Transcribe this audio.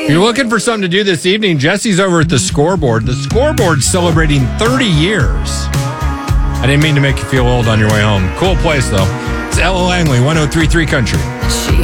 If you're looking for something to do this evening, Jesse's over at the Scoreboard. The Scoreboard's celebrating 30 years. I didn't mean to make you feel old on your way home. Cool place, though. It's Ella Langley, 103.3 Country.